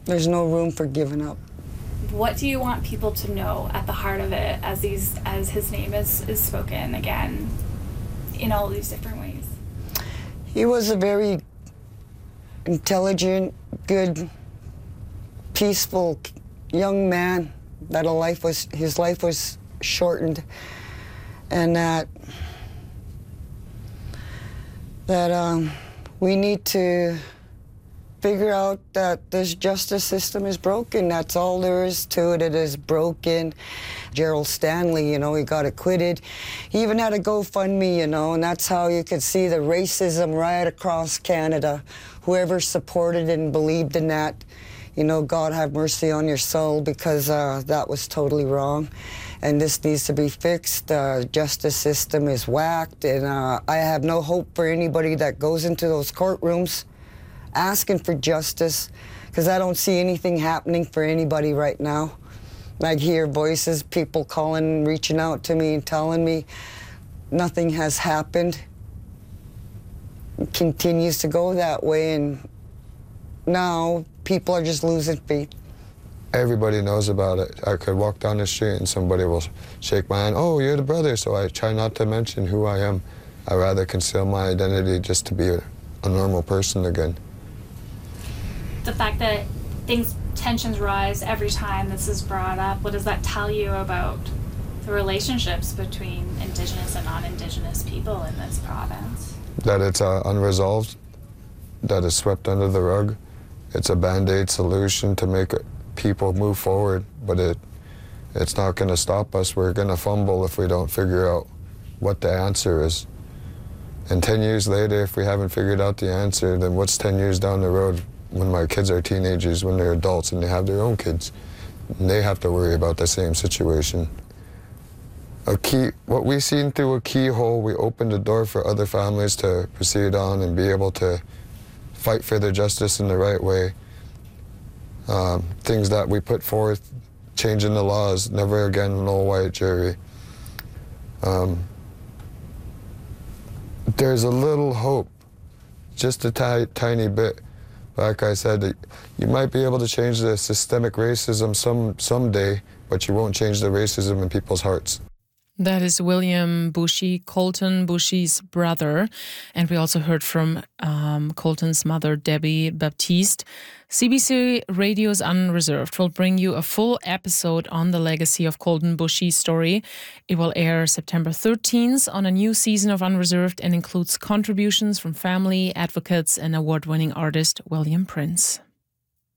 There's no room for giving up. What do you want people to know at the heart of it as his name is spoken again in all these different ways? He was a very intelligent, good, peaceful young man that his life was shortened, and that we need to figure out that this justice system is broken. That's all there is to it. It is broken. Gerald Stanley, he got acquitted. He even had a GoFundMe, and that's how you could see the racism right across Canada. Whoever supported and believed in that, God have mercy on your soul, because that was totally wrong. And this needs to be fixed. The justice system is whacked, and I have no hope for anybody that goes into those courtrooms asking for justice, because I don't see anything happening for anybody right now. I hear voices, people calling, reaching out to me and telling me nothing has happened. It continues to go that way, and now people are just losing faith. Everybody knows about it. I could walk down the street and somebody will shake my hand, "Oh, you're the brother," so I try not to mention who I am. I rather conceal my identity just to be a normal person again. The fact that tensions rise every time this is brought up, what does that tell you about the relationships between Indigenous and non-Indigenous people in this province? That it's unresolved, that it's swept under the rug. It's a Band-Aid solution to make people move forward, but it's not going to stop us. We're going to fumble if we don't figure out what the answer is. And 10 years later, if we haven't figured out the answer, then what's 10 years down the road when my kids are teenagers, when they're adults and they have their own kids? And they have to worry about the same situation. What we seen through a keyhole, we opened the door for other families to proceed on and be able to fight for their justice in the right way. Things that we put forth, changing the laws, never again no white jury. There's a little hope, just a tiny bit. Like I said, you might be able to change the systemic racism someday, but you won't change the racism in people's hearts. That is William Bushey, Colten Bushey's brother. And we also heard from Colten's mother, Debbie Baptiste. CBC Radio's Unreserved will bring you a full episode on the legacy of Colten Bushey's story. It will air September 13th on a new season of Unreserved and includes contributions from family, advocates, and award-winning artist William Prince.